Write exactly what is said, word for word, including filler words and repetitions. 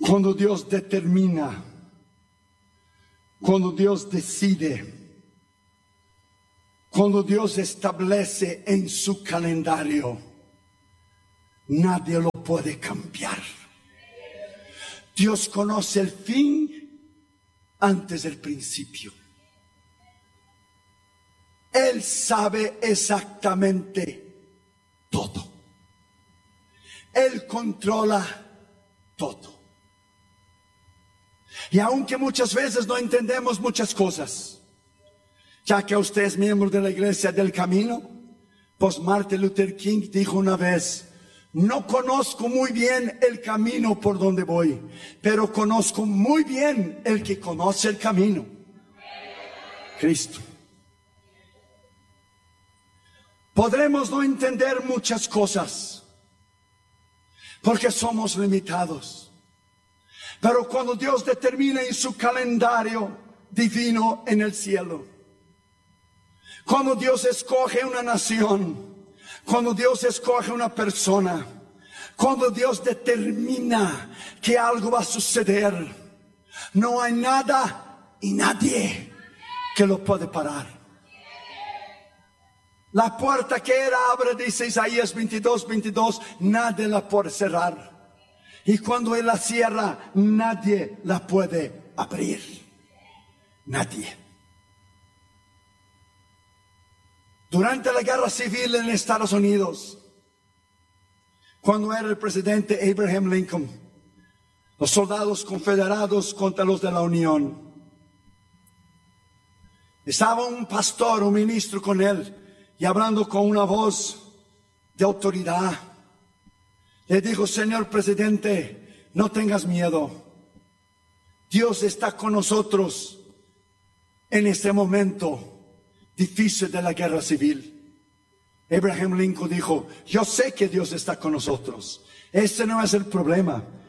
Cuando Dios determina, cuando Dios decide, cuando Dios establece en su calendario, nadie lo puede cambiar. Dios conoce el fin antes del principio. Él sabe exactamente todo. Él controla todo. Y aunque muchas veces no entendemos muchas cosas, ya que usted es miembro de la Iglesia del Camino, pues Martin Luther King dijo una vez: no conozco muy bien el camino por donde voy, pero conozco muy bien el que conoce el camino, Cristo. Podremos no entender muchas cosas, porque somos limitados. Pero cuando Dios determina en su calendario divino en el cielo, cuando Dios escoge una nación, cuando Dios escoge una persona, cuando Dios determina que algo va a suceder, no hay nada y nadie que lo puede parar. La puerta que era abre, dice Isaías veintidós, veintidós, nadie la puede cerrar. Y cuando Él la cierra, nadie la puede abrir. Nadie. Durante la guerra civil en Estados Unidos, cuando era el presidente Abraham Lincoln, los soldados confederados contra los de la Unión, estaba un pastor, un ministro con él, y hablando con una voz de autoridad, le dijo: señor presidente, no tengas miedo. Dios está con nosotros en este momento difícil de la guerra civil. Abraham Lincoln dijo: yo sé que Dios está con nosotros. Ese no es el problema.